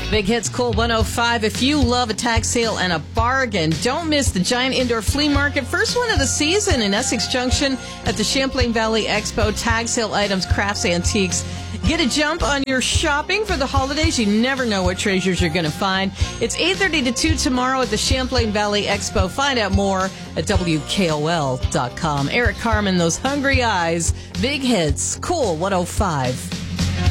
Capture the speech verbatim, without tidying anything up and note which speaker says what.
Speaker 1: Big Hits Cool one oh five. If you love a tag sale and a bargain, don't miss the Giant Indoor Flea Market. First one of the season in Essex Junction at the Champlain Valley Expo. Tag sale items, crafts, antiques. Get a jump on your shopping for the holidays. You never know what treasures you're going to find. It's eight thirty to two tomorrow at the Champlain Valley Expo. Find out more at W K O L dot com. Eric Carmen, those hungry eyes. Big Hits Cool one oh five.